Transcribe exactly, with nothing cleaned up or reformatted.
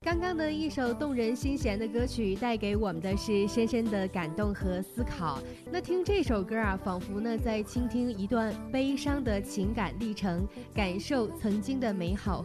刚刚的一首动人心弦的歌曲，带给我们的是深深的感动和思考。那听这首歌啊，仿佛呢在倾听一段悲伤的情感历程，感受曾经的美好